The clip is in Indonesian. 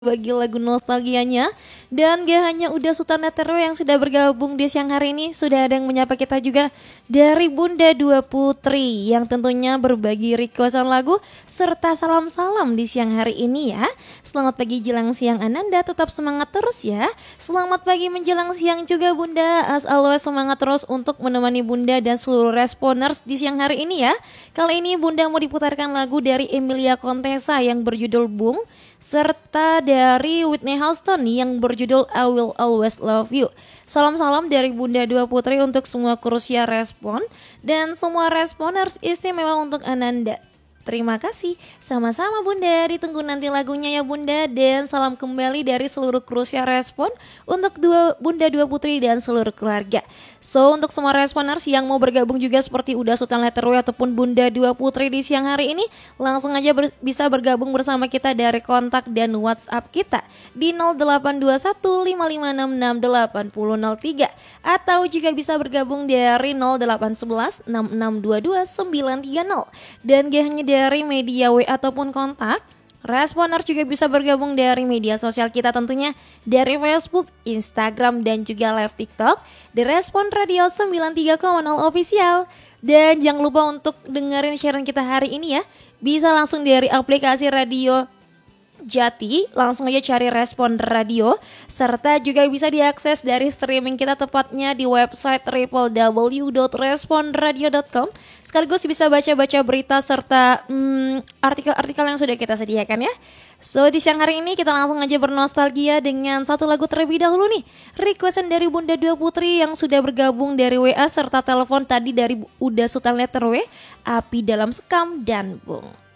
bagi lagu nostalgianya. Dan gak hanya Uda Sultan Netero yang sudah bergabung di siang hari ini, sudah ada yang menyapa kita juga dari Bunda Dua Putri yang tentunya berbagi requestan lagu serta salam-salam di siang hari ini ya. Selamat pagi jelang siang Ananda, tetap semangat terus ya. Selamat pagi menjelang siang juga Bunda, as always semangat terus untuk menemani Bunda dan seluruh responers di siang hari ini ya. Kali ini Bunda mau diputarkan lagu dari Emilia Contessa yang berjudul Bung, serta dari Whitney Houston yang berjudul I Will Always Love You. Salam-salam dari Bunda Dua Putri untuk semua Krusia Respon dan semua responers istimewa untuk Ananda. Terima kasih, sama-sama Bunda, ditunggu nanti lagunya ya Bunda. Dan salam kembali dari seluruh Krusia Respon untuk Bunda Dua Putri dan seluruh keluarga. So untuk semua responers yang mau bergabung juga seperti Uda Sultan Letterway ataupun Bunda Dua Putri di siang hari ini, langsung aja bisa bergabung bersama kita dari kontak dan WhatsApp kita di 082155668003 atau juga bisa bergabung dari 08116622 930. Dan gak hanya dari media WA ataupun kontak, responer juga bisa bergabung dari media sosial kita tentunya, dari Facebook, Instagram, dan juga live TikTok di Respon Radio 93,0 Official. Dan jangan lupa untuk dengerin siaran kita hari ini ya, bisa langsung dari aplikasi radio Jati, langsung aja cari Respon Radio, serta juga bisa diakses dari streaming kita tepatnya di website www.responradio.com. Sekaligus bisa baca-baca berita serta artikel-artikel yang sudah kita sediakan ya. So di siang hari ini kita langsung aja bernostalgia dengan satu lagu terlebih dahulu nih, requestan dari Bunda Dua Putri yang sudah bergabung dari WA serta telepon tadi dari Uda Sultan Letterway, Api Dalam Sekam dan Bung.